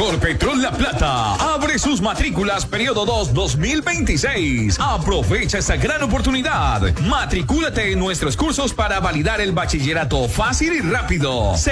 Ecopetrol La Plata abre sus matrículas periodo 2 2026. Aprovecha esta gran oportunidad. Matricúlate en nuestros cursos para validar el bachillerato fácil y rápido.